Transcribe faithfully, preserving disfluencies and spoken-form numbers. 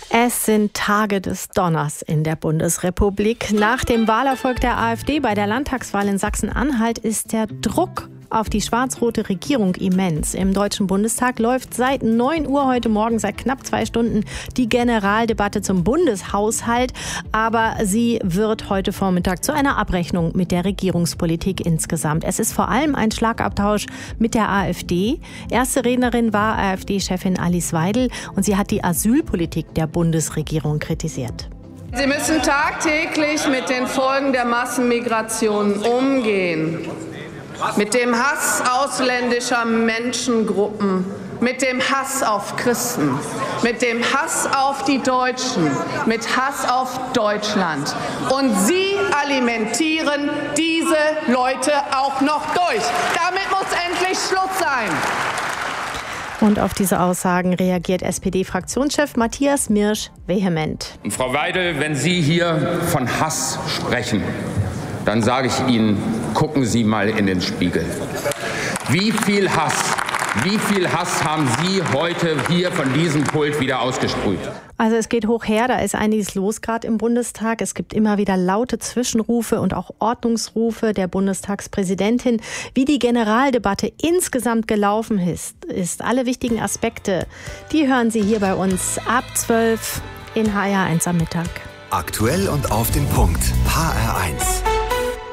Es sind Tage des Donners in der Bundesrepublik. Nach dem Wahlerfolg der AfD bei der Landtagswahl in Sachsen-Anhalt ist der Druck auf die schwarz-rote Regierung immens. Im Deutschen Bundestag läuft seit neun Uhr heute Morgen, seit knapp zwei Stunden, die Generaldebatte zum Bundeshaushalt. Aber sie wird heute Vormittag zu einer Abrechnung mit der Regierungspolitik insgesamt. Es ist vor allem ein Schlagabtausch mit der AfD. Erste Rednerin war AfD-Chefin Alice Weidel und sie hat die Asylpolitik der Bundesregierung kritisiert. Sie müssen tagtäglich mit den Folgen der Massenmigration umgehen. Mit dem Hass ausländischer Menschengruppen, mit dem Hass auf Christen, mit dem Hass auf die Deutschen, mit Hass auf Deutschland. Und Sie alimentieren diese Leute auch noch durch. Damit muss endlich Schluss sein. Und auf diese Aussagen reagiert S P D-Fraktionschef Matthias Mirsch vehement. Und Frau Weidel, wenn Sie hier von Hass sprechen, dann sage ich Ihnen, gucken Sie mal in den Spiegel. Wie viel Hass, wie viel Hass haben Sie heute hier von diesem Pult wieder ausgesprüht? Also es geht hoch her, da ist einiges los gerade im Bundestag. Es gibt immer wieder laute Zwischenrufe und auch Ordnungsrufe der Bundestagspräsidentin. Wie die Generaldebatte insgesamt gelaufen ist, ist alle wichtigen Aspekte, die hören Sie hier bei uns ab zwölf in H R eins am Mittag. Aktuell und auf den Punkt. H R eins.